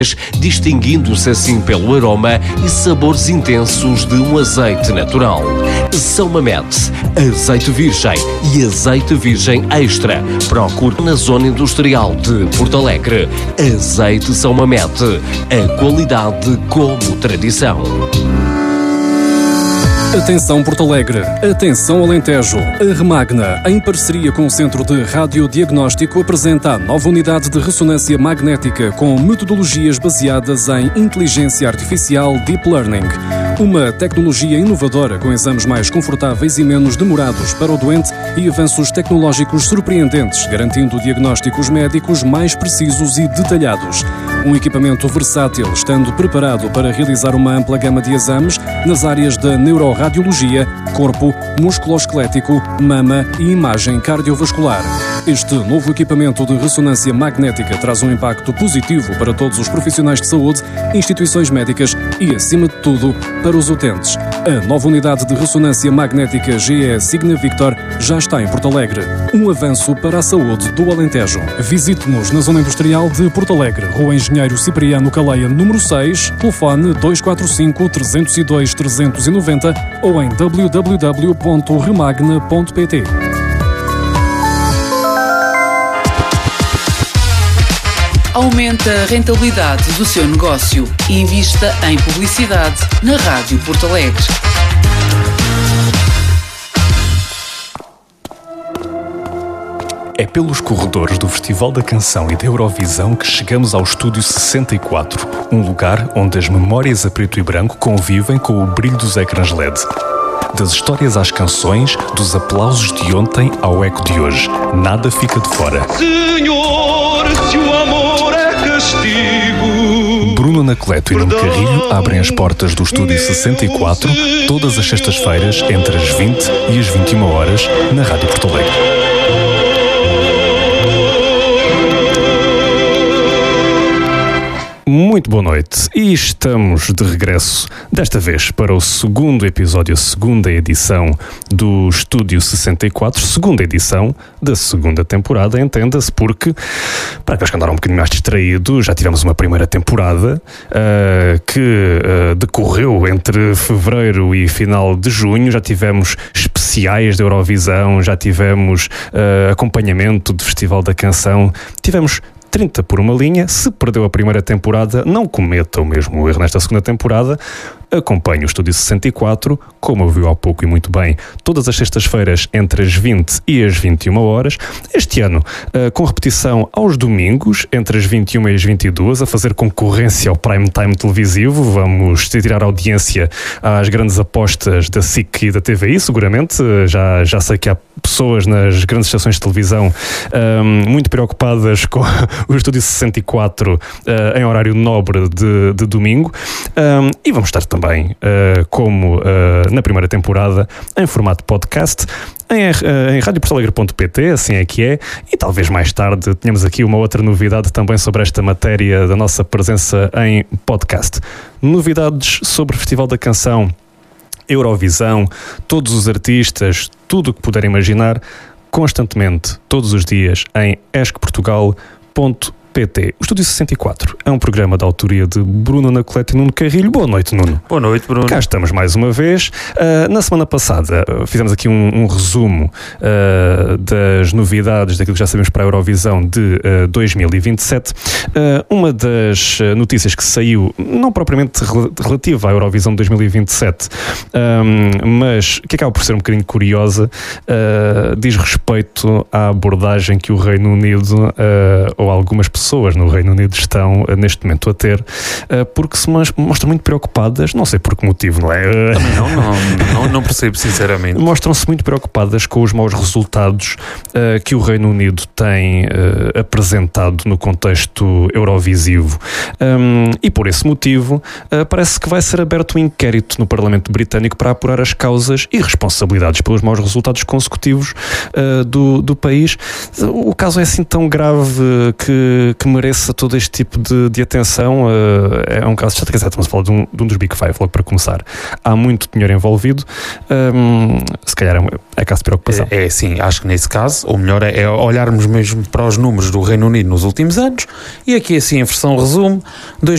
distinguindo-se assim pelo aroma e sabores intensos de um azeite natural. São Mamede, azeite virgem e azeite virgem extra. Procure na zona industrial de Porto Alegre. Azeite São Mamede, a qualidade como tradição. Atenção Porto Alegre, atenção Alentejo. A Remagna, em parceria com o Centro de Radiodiagnóstico, apresenta a nova unidade de ressonância magnética com metodologias baseadas em inteligência artificial Deep Learning. Uma tecnologia inovadora com exames mais confortáveis e menos demorados para o doente e avanços tecnológicos surpreendentes, garantindo diagnósticos médicos mais precisos e detalhados. Um equipamento versátil, estando preparado para realizar uma ampla gama de exames nas áreas da neuroradiologia, corpo, músculo-esquelético, mama e imagem cardiovascular. Este novo equipamento de ressonância magnética traz um impacto positivo para todos os profissionais de saúde, instituições médicas e, acima de tudo, para os utentes. A nova unidade de ressonância magnética GE Signa Victor já está em Porto Alegre. Um avanço para a saúde do Alentejo. Visite-nos na Zona Industrial de Porto Alegre, Rua Engenheiro Cipriano Caleia, número 6, telefone 245 302 390 ou em www.remagna.pt. Aumente a rentabilidade do seu negócio e invista em publicidade na Rádio Porto Alegre. É pelos corredores do Festival da Canção e da Eurovisão que chegamos ao Estúdio 64, um lugar onde as memórias a preto e branco convivem com o brilho dos ecrãs LED. Das histórias às canções, dos aplausos de ontem ao eco de hoje, nada fica de fora. Senhor, se o amor é castigo. Bruno Anacleto e Nuno Carrilho abrem as portas do Estúdio 64 todas as sextas-feiras entre as 20 e as 21 horas na Rádio Porto Alegre. Muito boa noite e estamos de regresso, desta vez para o segundo episódio, a segunda edição do Estúdio 64, segunda edição da segunda temporada, entenda-se, porque, para aqueles que andaram um bocadinho mais distraídos, já tivemos uma primeira temporada que decorreu entre fevereiro e final de junho, já tivemos especiais da Eurovisão, já tivemos acompanhamento de Festival da Canção, tivemos 30 por uma linha. Se perdeu a primeira temporada, não cometa o mesmo erro nesta segunda temporada. Acompanhe o Estúdio 64, como ouviu há pouco e muito bem, todas as sextas-feiras entre as 20 e as 21 horas. Este ano, com repetição aos domingos, entre as 21 e as 22, a fazer concorrência ao prime time televisivo. Vamos tirar audiência às grandes apostas da SIC e da TVI, seguramente. Já sei que há pessoas nas grandes estações de televisão muito preocupadas com o Estúdio 64 em horário nobre de domingo. E vamos estar também, como na primeira temporada, em formato podcast, em radioportalegre.pt, assim é que é, e talvez mais tarde tenhamos aqui uma outra novidade também sobre esta matéria da nossa presença em podcast. Novidades sobre o Festival da Canção, Eurovisão, todos os artistas, tudo o que puderem imaginar, constantemente, todos os dias, em escportugal.pt. O Estúdio 64 é um programa da autoria de Bruno Anacleto e Nuno Carrilho. Boa noite, Nuno. Boa noite, Bruno. Cá estamos mais uma vez. Na semana passada fizemos aqui um resumo das novidades daquilo que já sabemos para a Eurovisão de 2027. Uma das notícias que saiu, não propriamente relativa à Eurovisão de 2027, mas que acaba por ser um bocadinho curiosa, diz respeito à abordagem que o Reino Unido ou algumas pessoas no Reino Unido estão neste momento a ter, porque se mostram muito preocupadas, não sei por que motivo, não é? Também não percebo, sinceramente. Mostram-se muito preocupadas com os maus resultados que o Reino Unido tem apresentado no contexto eurovisivo. E por esse motivo, parece que vai ser aberto um inquérito no Parlamento Britânico para apurar as causas e responsabilidades pelos maus resultados consecutivos do país. O caso é assim tão grave que mereça todo este tipo de atenção. É um caso, quer dizer, estamos a falar de um dos Big Five, logo para começar. Há muito dinheiro envolvido, se calhar é caso de preocupação. Sim, acho que nesse caso o melhor é olharmos mesmo para os números do Reino Unido nos últimos anos, e aqui assim a versão resumo: